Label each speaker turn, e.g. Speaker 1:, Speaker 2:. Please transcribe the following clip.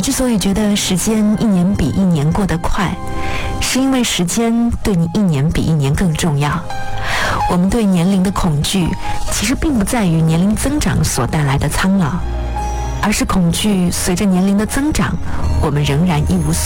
Speaker 1: 之所以觉得时间一年比一年过得快，是因为时间对你一年比一年更重要。我们对年龄的恐惧，其实并不在于年龄增长所带来的苍老，而是恐惧随着年龄的增长，我们仍然一无所